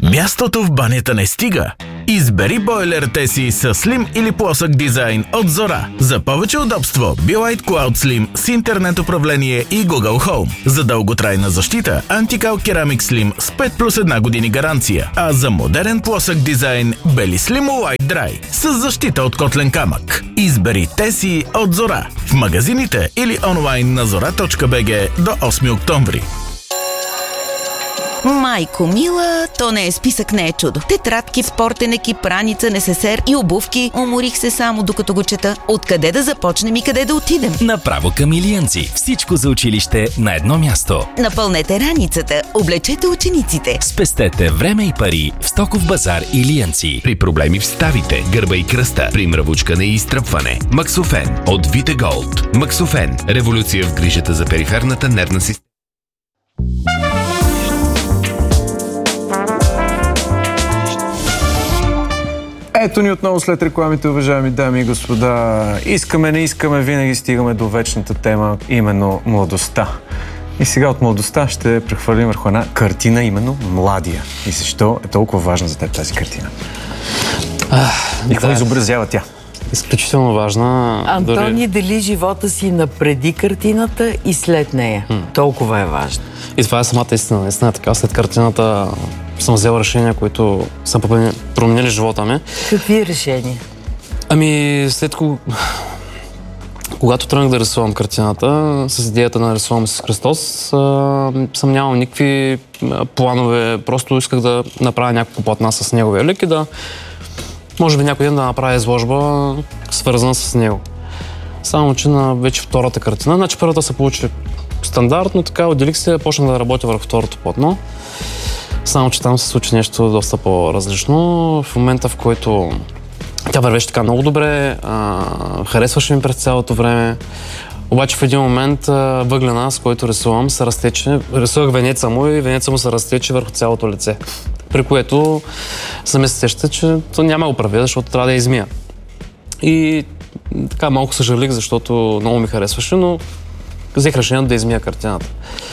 Мястото в банята не стига. Избери бойлерите си с слим или плосък дизайн от Зора. За повече удобство, Be-Lite Cloud Slim с интернет управление и Google Home. За дълготрайна защита, Anti-Cal Ceramic Slim с 5+1 години гаранция. А за модерен плосък дизайн, Beli Slim Light Dry с защита от котлен камък. Избери те си от Зора. В магазините или онлайн на zora.bg до 8 октомври. Майко мила, то не е списък, не е чудо. Тетрадки, спортен екип, раница, несесер и обувки. Уморих се само докато го чета. Откъде да започнем и къде да отидем? Направо към Илиянци. Всичко за училище на едно място. Напълнете раницата, облечете учениците. Спестете време и пари в Стоков базар Илиянци. При проблеми в ставите, гърба и кръста, при мръвучкане и изтръпване. Максофен от Vitagold. Максофен. Революция в грижата за периферната нервна система. Ето ни отново след рекламите, уважаеми дами и господа. Искаме, не искаме, винаги стигаме до вечната тема, именно младостта. И сега от младостта ще прехвърлим върху една картина, именно младия. И защо е толкова важна за теб тази картина? И какво изобразява тя? Изключително важна. Антони дели живота си напреди картината и след нея. Толкова е важно. И това е самата истина. Наистина така. След картината съм взел решения, които са променили живота ми. Какви решения? Ами, когато тръгнах да рисувам картината, с идеята да рисувам Исус Христос, съм нямал никакви планове. Просто исках да направя няколко платна с неговия лик и да, може би някой ден да направя изложба, свързана с него. Само, че на вече втората картина, значи първата се получи стандартно, така отделих се, почнах да работя върху второто платно. Само, че там се случи нещо доста по-различно. В момента, в който тя вървеше така много добре, харесваше ми през цялото време. Обаче в един момент въглена, с който рисувам, се разтече. Рисувах венеца му и венеца му се разтече върху цялото лице. При което сами се сеща, че то няма го правя, защото трябва да я измия. И така малко съжалих, защото много ми харесваше, но взех решението да измия картината.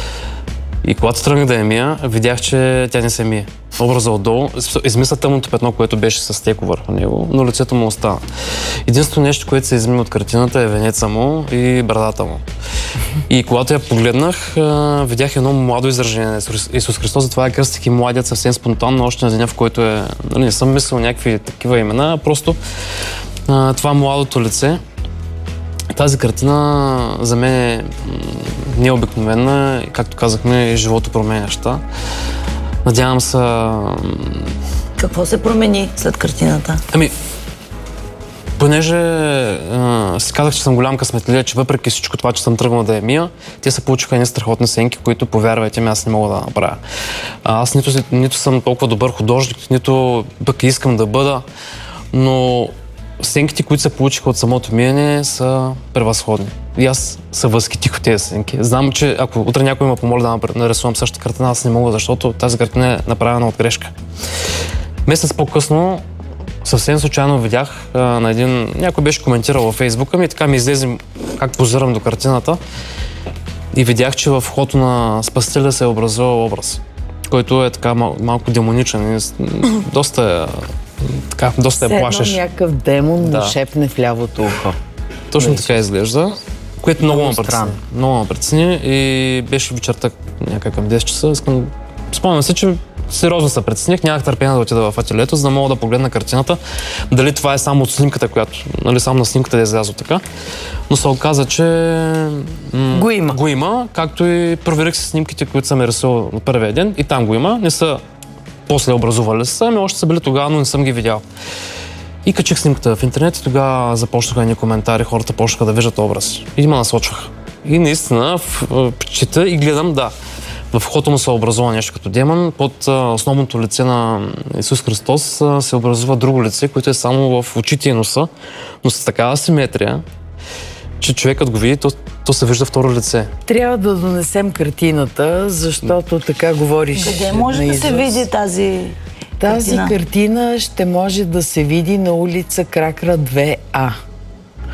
И когато тръгнах да я мия, видях, че тя не се мие. Образа отдолу, измисля тъмното петно, което беше с стекло върху него, но лицето му остана. Единственото нещо, което се изми от картината е венеца му и брадата му. И когато я погледнах, видях едно младо изражение на Исус Христос, затова я кръстих и младият съвсем спонтанно, още на деня, в който не съм мислил някакви такива имена, просто това младото лице. Тази картина за мен е необикновена и, както казахме, живото променяща. Надявам се... Какво се промени след картината? Ами, понеже си казах, че съм голям късметлия, че въпреки всичко това, че съм тръгнал да я мия, те се получиха едни страхотни сенки, които, повярвайте ми, аз не мога да направя. Аз нито съм толкова добър художник, нито пък искам да бъда, но сенките, които се получиха от самото миене, са превъзходни. И аз се възхитих от тези сенки. Знам, че ако утре някой ме помоли да нарисувам същата картина, аз не мога, защото тази картина е направена от грешка. Месец по-късно съвсем случайно видях на един... Някой беше коментирал във Фейсбука ми и така ми излезе как позирам до картината и видях, че в входа на Спасителя се е образувал образ, който е така малко демоничен. Доста е плашещ. Все едно някакъв демон му шепне в лявото ухо. Точно така изглежда, което много ме притесни и беше вечерта някак към 10 часа. Спомням се, че сериозно се притесних, нямах търпение да отида в ателието, за да мога да погледна картината. Дали това е само от снимката, която, само на снимката да е излязло така. Но се оказа, че го има, както и проверих се снимките, които съм рисувал на първия ден и там го има. Не са после образували се, ами още са били тогава, но не съм ги видял. И качих снимката в интернет и тогава започнаха едни коментари, хората почнаха да виждат образ. И ме насочваха. И наистина чета и гледам, в входа му се образува нещо като демон, под основното лице на Исус Христос се образува друго лице, което е само в очите и носа, но с такава симетрия, че човекът го види, то се вижда второ лице. Трябва да донесем картината, защото така говориш. Къде може да се види тази картина ще може да се види на улица Кракра 2А.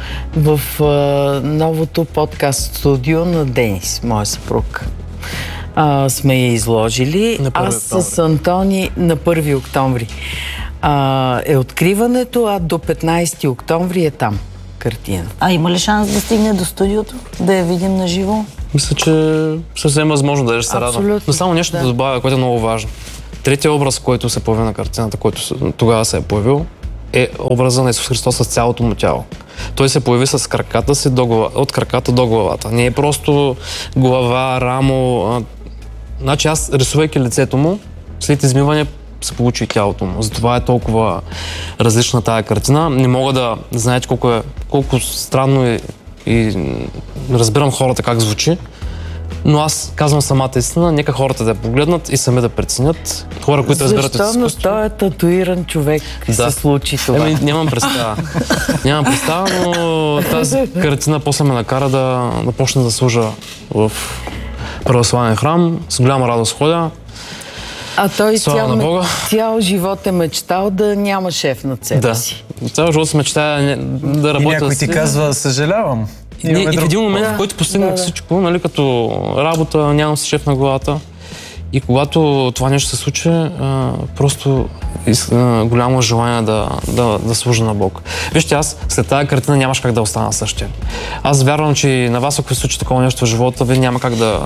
В новото подкаст студио на Денис, моя съпруг. сме я изложили. Аз с Антони на 1 октомври е откриването, а до 15 октомври е там картина. А има ли шанс да стигне до студиото? Да я видим на живо? Мисля, че съвсем възможно да се радва. Но само нещо да добавя, което е много важно. Третия образ, който се появи на картината, който тогава се е появил, е образа на Исус Христос с цялото му тяло. Той се появи с краката си от краката до главата. Не е просто глава, рамо. Значи аз, рисувайки лицето му, след измиване се получи и тялото му. Затова е толкова различна тая картина. Не мога да знаете колко странно и разбирам хората как звучи, но аз казвам самата истина, нека хората да я погледнат и сами да преценят. Хора, които разбират изкуство. Защо той е татуиран човек се случи това? Нямам представа. Нямам представа, но тази картина после ме накара да почна да служа в православен храм. С голяма радост ходя. А той цял живот е мечтал да няма шеф над себе си. Цял живот се мечтая да работя. И някой ти казва, съжалявам. И в един момент, в който постигнах всичко, нали, като работа, нямам си шеф на главата. И когато това нещо се случи, просто голямо желание да служа на Бог. Вижте, аз след тази картина нямаш как да остана същия. Аз вярвам, че на вас, ако ви случи такова нещо в живота, вие няма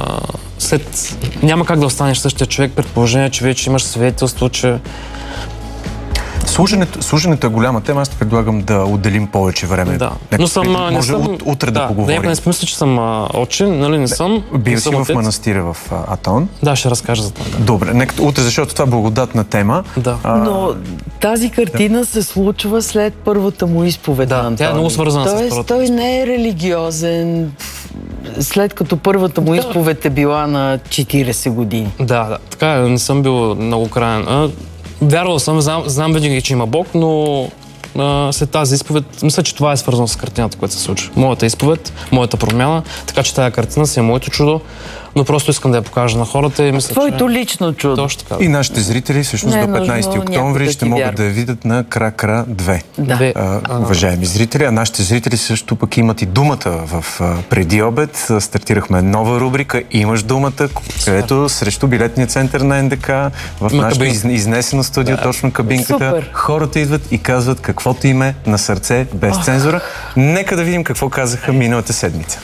как да останеш същия човек, предположение, че вече имаш свидетелство, че Служенето е голяма тема, аз предлагам да отделим повече време. Да. Но не съм... Утре да поговорим. Не мисля, че съм отче, нали не съм. Бил си в манастира в Атон. Да, ще разкажа за това. Да. Добре, утре, защото това е благодатна тема. Да. Но тази картина се случва след първата му изповед на Антони. Тя е много свързана с първата. Той не е религиозен, след като първата му изповед е била на 40 години. Да, така не съм бил много краен. Вярвал съм, знам винаги, че има Бог, но след тази изповед, мисля, че това е свързано с картината, която се случва. Моята изповед, моята промяна, така че тази картина си е моето чудо, но просто искам да я покажа на хората и мисля, твоето лично чудо. Точно така. И нашите зрители, всъщност до 15 октомври ще могат да я видят на Кракра 2. Да. Уважаеми зрители, а нашите зрители също пък имат и думата в преди обед. Стартирахме нова рубрика "Имаш думата", където срещу билетния център на НДК в нашето изнесено студио, точно кабинката, супер. Хората идват и казват каквото им е на сърце, без цензура. Нека да видим какво казаха миналата седмица.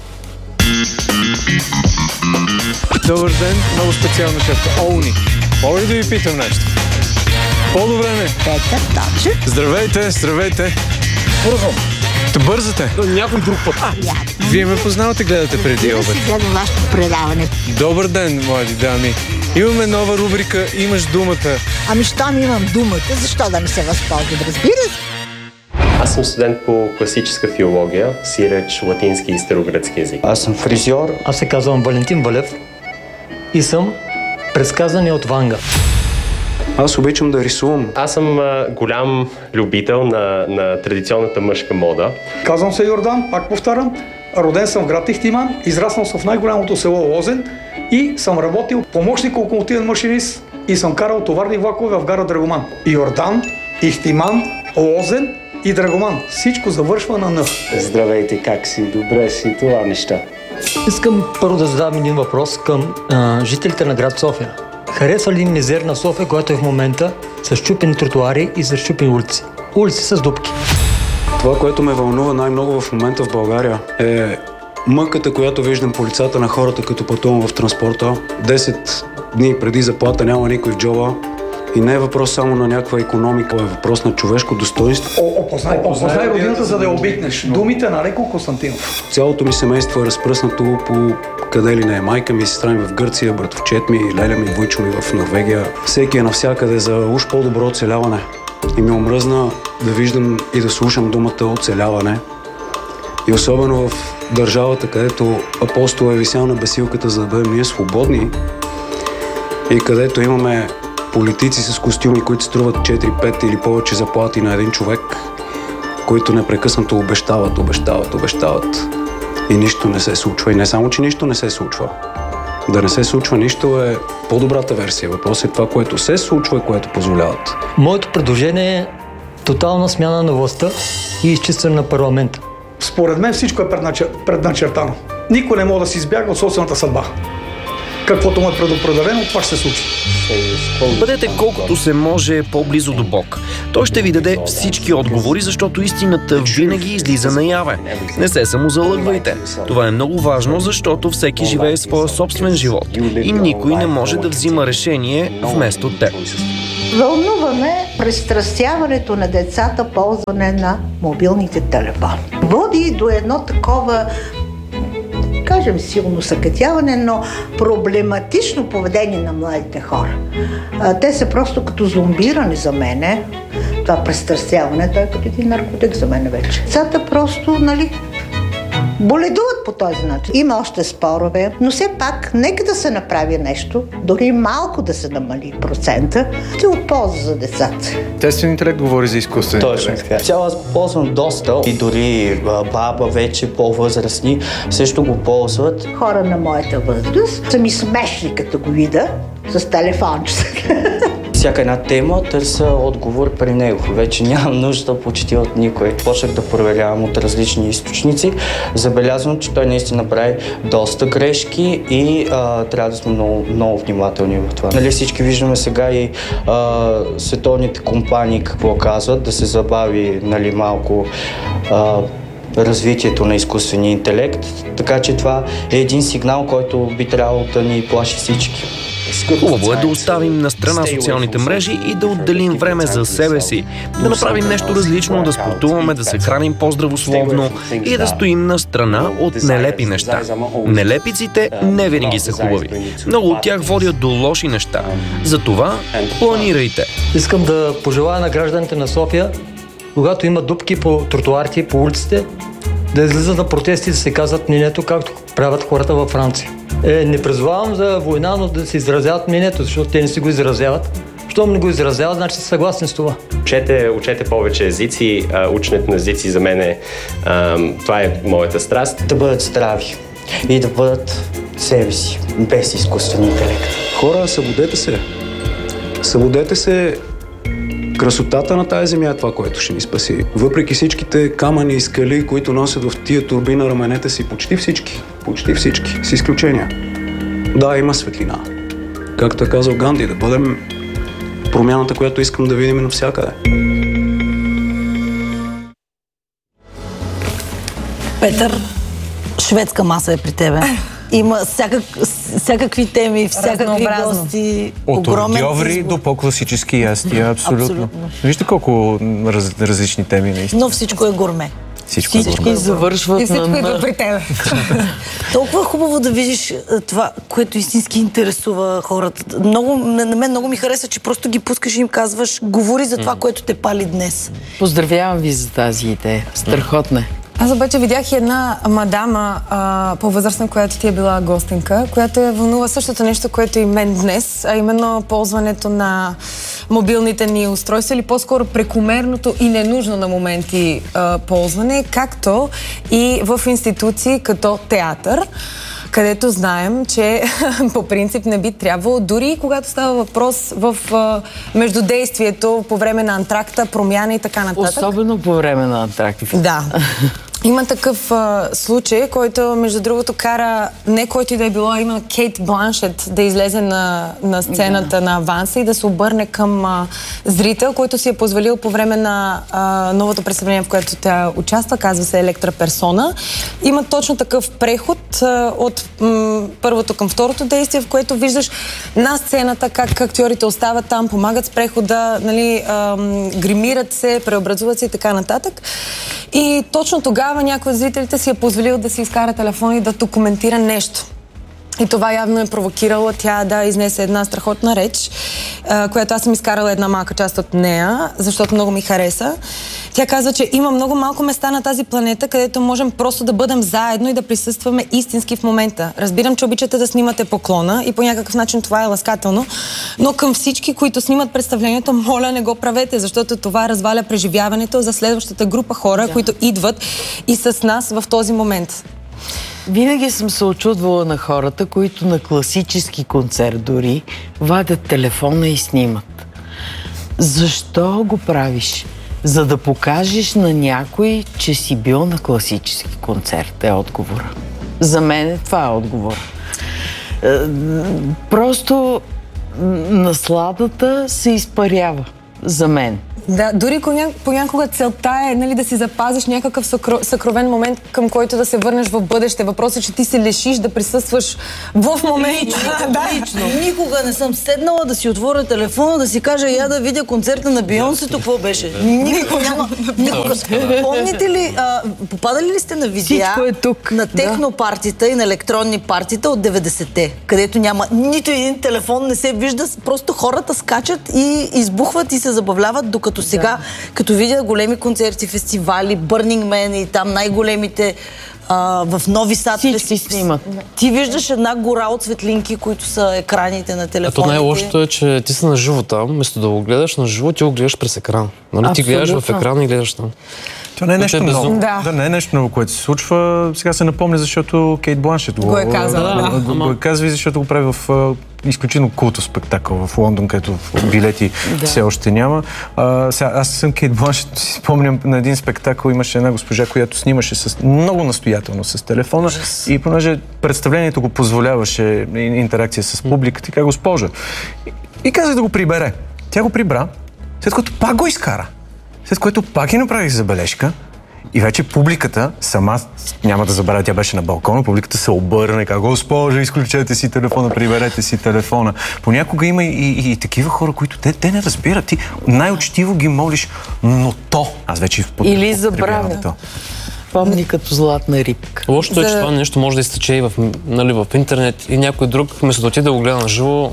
Добър ден, много специална шефка. Олни, мога ли да ви питам нещо? По-добре не? Здравейте. Бързо. Бързате? Някой друг път. Вие ме познавате, гледате преди обед. Си гледам вашето предаване. Добър ден, млади дами. Имаме нова рубрика "Имаш думата". Ами щом имам думата, защо да не се възползвам? Разбира се. Аз съм студент по класическа филология, сиреч латински и старогръцки език. Аз съм фризьор. Аз се казвам Валентин Валев и съм предсказания от Ванга. Аз обичам да рисувам. Аз съм голям любител на традиционната мъжка мода. Казвам се Йордан, пак повтарям. Роден съм в град Ихтиман, израснал съм в най-голямото село Лозен и съм работил помощник локомотивен машинист и съм карал товарни влакове в гара Драгоман. Йордан, Ихтиман, Лозен и Драгоман. Всичко завършва на Н. Здравейте, как си? Добре си, това неща. Искам първо да задам един въпрос към жителите на град София. Харесва ли мизерна София, която е в момента с счупени тротуари и с счупени улици? Улици с дупки. Това, което ме вълнува най-много в момента в България е мъката, която виждам по лицата на хората, като пътувам в транспорта. 10 дни преди заплата няма никой в джоба. И не е въпрос само на някаква икономика, е въпрос на човешко достоинство. Опознай родината, за да я обикнеш. Думите на Леко Константинов. Цялото ми семейство е разпръснато по къде ли не е. Майка ми, сестра ми в Гърция, братовчет ми, леля ми, войчо ми в Норвегия. Всеки е навсякъде за уж по-добро оцеляване. И ми омръзна да виждам и да слушам думата оцеляване. И особено в държавата, където апостол е висял на бесилката, за да бъдем ние свободни и където имаме политици с костюми, които струват 4-5 или повече заплати на един човек, които непрекъснато обещават. И нищо не се случва. И не само, че нищо не се случва. Да не се случва нищо е по-добрата версия. Въпросът е това, което се случва и което позволяват. Моето предложение е тотална смяна на властта и изчистване на парламента. Според мен всичко е предначертано. Никой не може да си избяга от собствената съдба. каквото му е предопределено, това ще се случи. Бъдете колкото се може по-близо до Бог. Той ще ви даде всички отговори, защото истината винаги излиза наяве. Не се самозалъгвайте. Това е много важно, защото всеки живее своя собствен живот и никой не може да взима решение вместо теб. Вълнуваме пристрастяването на децата, ползване на мобилните телефони. Води до едно такова, кажем силно съкътяване, но проблематично поведение на младите хора. Те са просто като зомбирани за мене. Това пристрастяване, той е като един наркотик за мен вече. Децата просто, боледуват по този начин. Има още спорове, но все пак нека да се направи нещо, дори малко да се намали процента, ти от полза за децата. Естествен интелект говори за изкуствен интелект. Точно така. Цяло аз го ползвам доста и дори баба вече по-възрастни също го ползват. Хора на моята възраст са ми смешни като го видя с телефончета. Всяка една тема търся отговор при него. Вече нямам нужда почти от никой. Почнах да проверявам от различни източници. Забелязвам, че той наистина прави доста грешки и трябва да сме много, много внимателни в това. Всички виждаме сега и световните компании какво казват, да се забави малко развитието на изкуствения интелект. Така че това е един сигнал, който би трябвало да ни плаши всички. Хубаво е да оставим на страна социалните мрежи и да отделим време за себе си, да направим нещо различно, да спортуваме, да се храним по-здравословно и да стоим на страна от нелепи неща. Нелепиците не винаги са хубави. Много от тях водят до лоши неща. Затова планирайте. Искам да пожелая на гражданите на София, когато има дупки по тротуарите и по улиците, да излизат на протести и да се казват мнението, както правят хората във Франция. Не призовавам за война, но да се изразяват мнението, защото те не си го изразяват. Щом не го изразяват, значи са съгласни с това. Учете повече езици. Ученето на езици за мен това е моята страст. Да бъдат здрави и да бъдат себе си, без изкуствен интелект. Хора, събудете се. Събудете се. Красотата на тази земя е това, което ще ни спаси. Въпреки всичките камъни и скали, които носят в тия турби на раменете си, почти всички, с изключения. Да, има светлина. Както е казал Ганди, да бъдем промяната, която искам да видим навсякъде. Петър, шведска маса е при тебе. Има всякакви теми, всякакви гости. От ордьоври до по-класически ястия, абсолютно. Вижте колко различни теми наистина. Но всичко е гурме. Всички завършват и всичко идва при тебе. Толкова хубаво да видиш това, което истински интересува хората. На мен много ми хареса, че просто ги пускаш и им казваш, говори за това, което те пали днес. Поздравявам ви за тази идея. Страхотна. Аз обаче видях и една мадама по-възрастна, която ти е била гостинка, която е вълнува същото нещо, което и мен днес, а именно ползването на мобилните ни устройства или по-скоро прекомерното и ненужно на моменти ползване, както и в институции като театър, където знаем, че по принцип не би трябвало, дори когато става въпрос в междудействието по време на антракта, промяна и така нататък. Особено по време на антракта. Да. Има такъв случай, който, между другото, кара не който и да е било, има Кейт Бланшет да излезе на сцената на аванса и да се обърне към зрител, който си е позволил по време на новото представление, в което тя участва, казва се Електра Персона. Има точно такъв преход от първото към второто действие, в което виждаш на сцената как актьорите остават там, помагат с прехода, гримират се, преобразуват се и така нататък. И точно тогава някой от зрителите си е позволил да си изкара телефон и да документира нещо. И това явно е провокирало тя да изнесе една страхотна реч, която аз съм изкарала една малка част от нея, защото много ми хареса. Тя казва, че има много малко места на тази планета, където можем просто да бъдем заедно и да присъстваме истински в момента. Разбирам, че обичате да снимате поклона и по някакъв начин това е ласкателно, но към всички, които снимат представлението, моля, не го правете, защото това разваля преживяването за следващата група хора, които идват и с нас в този момент. Винаги съм се очудвала на хората, които на класически концерт дори вадят телефона и снимат. Защо го правиш? За да покажеш на някой, че си бил на класически концерт, е отговора. За мен това е отговора. Просто насладата се изпарява за мен. Да, дори понякога целта е, нали, да си запазиш някакъв съкровен момент, към който да се върнеш в бъдеще. Въпросът е, че ти се лишиш да присъстваш в момента. Лично. Никога не съм седнала да си отворя телефона, да си кажа я да видя концерта на Бейонсето, какво беше. Никога няма. Никога. Помните ли, попадали ли сте на видеа на техно партита и на електронни партита от 90-те, където няма нито един телефон, не се вижда, просто хората скачат и избухват и се забавляват, докато сега, като видя големи концерти, фестивали, Burning Man и там най-големите в Нови Сад всички снимат. Ти виждаш една гора от светлинки, които са екраните на телефоните. Ето най-лошото е, че ти си на живо там, вместо да го гледаш на живо, ти го гледаш през екран. Нали? Ти гледаш в екран и гледаш там. Това не е нещо ново. Да, не е нещо ново, което се случва. Сега се напомня, защото Кейт Бланшет го е казала. Го е казва, защото го прави в изключително култов спектакъл в Лондон, където билети все още няма. Аз съм Кейт Бланшет, си спомням на един спектакъл, имаше една госпожа, която снимаше много настоятелно с телефона и понеже представлението го позволяваше интеракция с публиката, така го използва. И казах да го прибере. Тя го прибра, след което пак го изкара. След което пак и направих забележка и вече публиката, сама няма да забравя, тя беше на балкона, публиката се обърна и каза: госпожа, изключете си телефона, приберете си телефона. Понякога има и такива хора, които те не разбират. Ти най-учтиво ги молиш, но то. Аз вече или забравя. Помни като златна рибка. Лошото е, че това нещо може да изтече и в интернет и някой друг, вместо да отиде да го гледа на живо.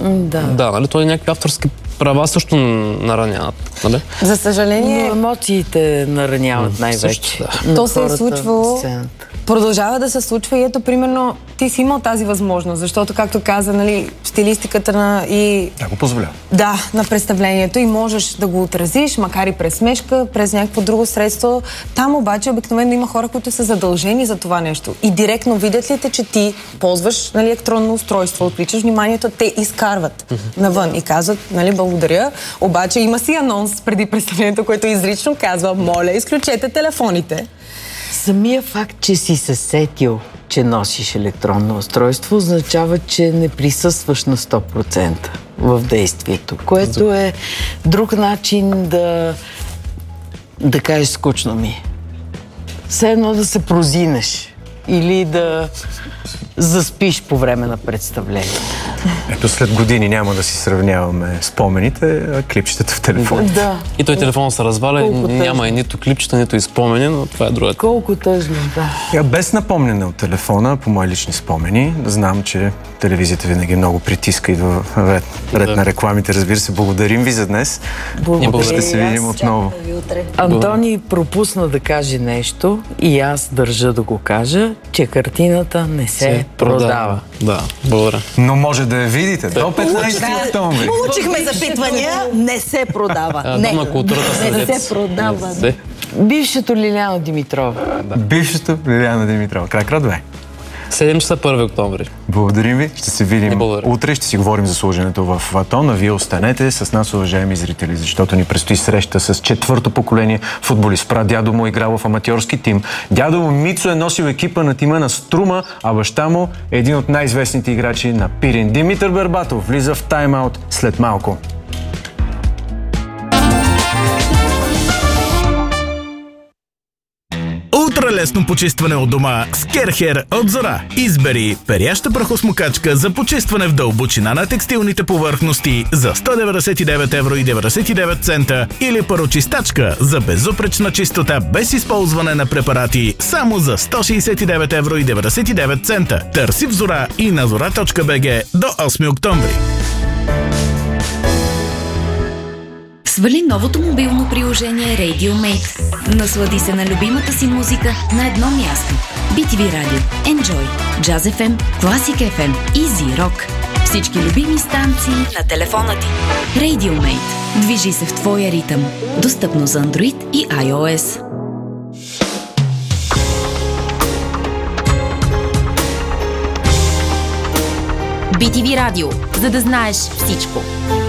Да, нали? Това е някакви авторски права също нараняват. Нали? За съжаление... Но емоциите нараняват най-вече. То се е случвало, продължава да се случва и ето, примерно, ти си имал тази възможност, защото, както каза, нали, стилистиката Да, го позволява. Да, на представлението и можеш да го отразиш, макар и през смешка, през някакво друго средство. Там обаче обикновено има хора, които са задължени за това нещо. И директно видят ли те, че ти ползваш, нали, електронно устройство, отвличаш вниманието, те изкарват навън и казват, нали, благодаря. Обаче има си анонс преди представлението, което изрично казва: моля, изключете телефоните. Самия факт, че си се сетил, че носиш електронно устройство, означава, че не присъстваш на 100% в действието, което е друг начин да кажеш: скучно ми. Все едно да се прозинеш или да заспиш по време на представление. Ето, след години няма да си сравняваме спомените, а клипчетата в телефона. Да. И той телефон се разваля, няма и нито клипчета, нито и спомени, но това е другата. Колко тъжно, да. Без напомняне от телефона, по мои лични спомени, знам, че телевизията винаги много притиска и в ред на рекламите. Разбира се, благодарим ви за днес. Утре ще се видим отново. Антони пропусна да каже нещо и аз държа да го кажа, че картината не се продава. Да, благодаря. Но може да я видите до 15 октомври. Получихме запитвания, не се продава. Не се продава. Бившето Лиляна Димитрова. Бившето Лиляна Димитрова. Крак 2. 7 часа 1 октомври. Благодарим ви. Ще се видим утре. Ще си говорим за служенето в Атон. А вие останете с нас, уважаеми зрители, защото ни предстои среща с четвърто поколение футболист. Прадядо му играл в аматьорски тим. Дядо му Мицо е носил екипа на тима на Струма, а баща му е един от най-известните играчи на Пирин. Димитър Бербатов влиза в тайм-аут след малко. Ултралесно почистване от дома с Керхер от Зора. Избери перяща прахосмокачка за почистване в дълбочина на текстилните повърхности за 199,99 € или парочистачка за безупречна чистота без използване на препарати само за 169,99 €. Търси в Зора и на zora.bg до 8 октомври. Свали новото мобилно приложение RadioMate. Наслади се на любимата си музика на едно място. BTV Radio, Enjoy, Jazz FM, Classic FM и Z-Rock. Всички любими станции на телефона ти. RadioMate. Движи се в твоя ритъм. Достъпно за Android и iOS. BTV Radio, за да знаеш всичко.